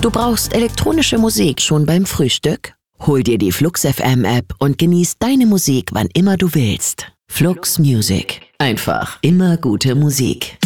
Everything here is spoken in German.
Du brauchst elektronische Musik schon beim Frühstück? Hol dir die Flux FM App und genieß deine Musik, wann immer du willst. Flux Music. Einfach immer gute Musik.